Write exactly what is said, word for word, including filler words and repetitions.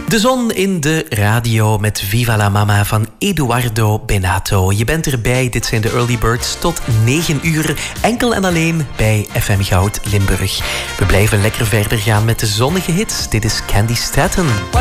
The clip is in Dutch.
De zon in de radio met Viva la Mama van Eduardo Benato. Je bent erbij, dit zijn de Early Birds tot negen uur. Enkel en alleen bij F M Goud Limburg. We blijven lekker verder gaan met de zonnige hits. Dit is Candy Staten.